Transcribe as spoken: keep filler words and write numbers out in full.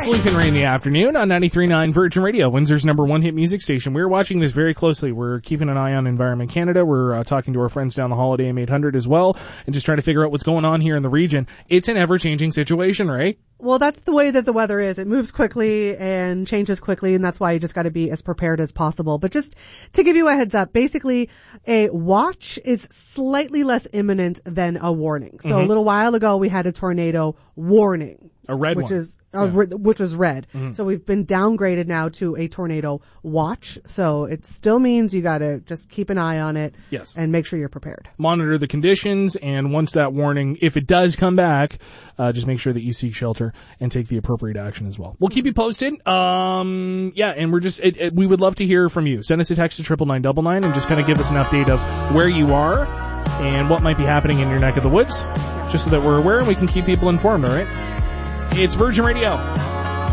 It's Luke and Ray in the afternoon on ninety-three point nine Virgin Radio, Windsor's number one hit music station. We're watching this very closely. We're keeping an eye on Environment Canada. We're uh, talking to our friends down the hall at A M eight hundred as well, and just trying to figure out what's going on here in the region. It's an ever-changing situation, right? Well, that's the way that the weather is. It moves quickly and changes quickly, and that's why you just got to be as prepared as possible. But just to give you a heads up, basically a watch is slightly less imminent than a warning. So mm-hmm. a little while ago, we had a tornado warning. A red which one. Is, uh, yeah. which was red. Mm-hmm. So we've been downgraded now to a tornado watch. So it still means you got to just keep an eye on it. Yes. And make sure you're prepared. Monitor the conditions, and once that warning, if it does come back, uh, just make sure that you seek shelter and take the appropriate action as well. We'll keep you posted. Um, yeah, and we're just, it, it, we would love to hear from you. Send us a text to triple nine double nine and just kind of give us an update of where you are and what might be happening in your neck of the woods, just so that we're aware and we can keep people informed, all right? It's Virgin Radio.